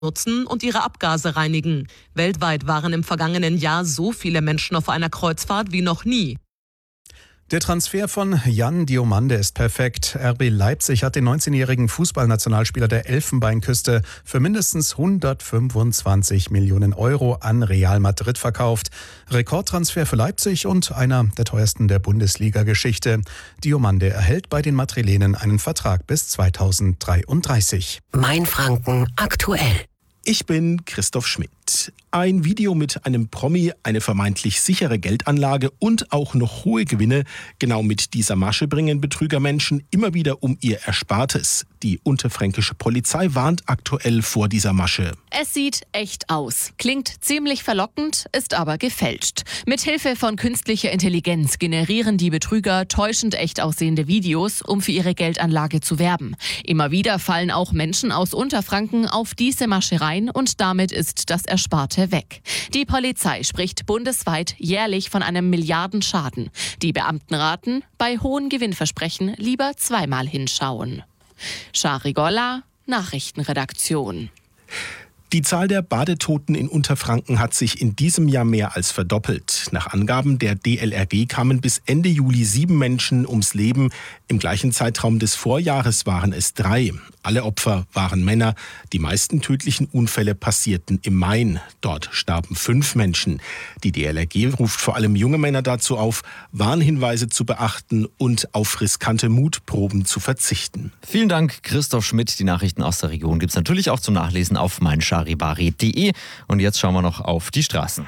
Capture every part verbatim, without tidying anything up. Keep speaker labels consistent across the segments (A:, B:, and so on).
A: nutzen und ihre Abgase reinigen. Weltweit waren im vergangenen Jahr so viele Menschen auf einer Kreuzfahrt wie noch nie.
B: Der Transfer von Jan Diomande ist perfekt. R B Leipzig hat den neunzehnjährigen Fußballnationalspieler der Elfenbeinküste für mindestens hundertfünfundzwanzig Millionen Euro an Real Madrid verkauft. Rekordtransfer für Leipzig und einer der teuersten der Bundesliga-Geschichte. Diomande erhält bei den Madrilenen einen Vertrag bis zweitausenddreiunddreißig.
C: Mainfranken aktuell.
D: Ich bin Christoph Schmidt. Ein Video mit einem Promi, eine vermeintlich sichere Geldanlage und auch noch hohe Gewinne. Genau mit dieser Masche bringen Betrügermenschen immer wieder um ihr Erspartes. Die unterfränkische Polizei warnt aktuell vor dieser Masche.
E: Es sieht echt aus, klingt ziemlich verlockend, ist aber gefälscht. Mithilfe von künstlicher Intelligenz generieren die Betrüger täuschend echt aussehende Videos, um für ihre Geldanlage zu werben. Immer wieder fallen auch Menschen aus Unterfranken auf diese Masche rein und damit ist das Ersparte weg. Die Polizei spricht bundesweit jährlich von einem Milliardenschaden. Die Beamten raten, bei hohen Gewinnversprechen lieber zweimal hinschauen. Shari Golla, Nachrichtenredaktion.
D: Die Zahl der Badetoten in Unterfranken hat sich in diesem Jahr mehr als verdoppelt. Nach Angaben der D L R G kamen bis Ende Juli sieben Menschen ums Leben. Im gleichen Zeitraum des Vorjahres waren es drei. Alle Opfer waren Männer. Die meisten tödlichen Unfälle passierten im Main. Dort starben fünf Menschen. Die D L R G ruft vor allem junge Männer dazu auf, Warnhinweise zu beachten und auf riskante Mutproben zu verzichten.
F: Vielen Dank, Christoph Schmidt. Die Nachrichten aus der Region gibt es natürlich auch zum Nachlesen auf meinscharibari punkt de. Und jetzt schauen wir noch auf die Straßen.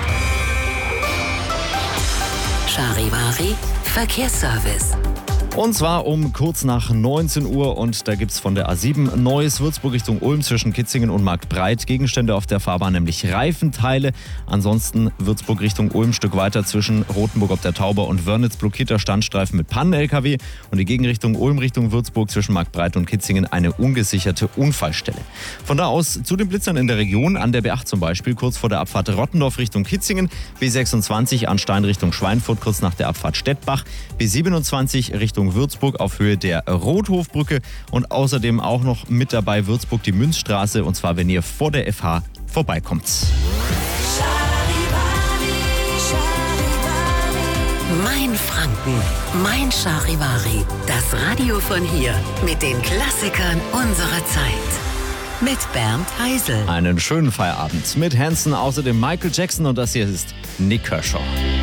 C: Charivari Verkehrsservice.
F: Und zwar um kurz nach neunzehn Uhr und da gibt es von der A sieben Neues Würzburg Richtung Ulm zwischen Kitzingen und Marktbreit Gegenstände auf der Fahrbahn, nämlich Reifenteile. Ansonsten Würzburg Richtung Ulm Stück weiter zwischen Rothenburg ob der Tauber und Wörnitz blockierter Standstreifen mit Pannen-L K W und die Gegenrichtung Ulm Richtung Würzburg zwischen Marktbreit und Kitzingen eine ungesicherte Unfallstelle. Von da aus zu den Blitzern in der Region, an der B acht zum Beispiel, kurz vor der Abfahrt Rottendorf Richtung Kitzingen, B sechsundzwanzig an Stein Richtung Schweinfurt kurz nach der Abfahrt Stettbach, B siebenundzwanzig Richtung Würzburg auf Höhe der Rothofbrücke und außerdem auch noch mit dabei Würzburg die Münzstraße und zwar wenn ihr vor der F H vorbeikommt.
C: Mainfranken, Mein Charivari, das Radio von hier mit den Klassikern unserer Zeit. Mit Bernd Heisel.
F: Einen schönen Feierabend mit Hanson, außerdem Michael Jackson und das hier ist Nick Kershaw.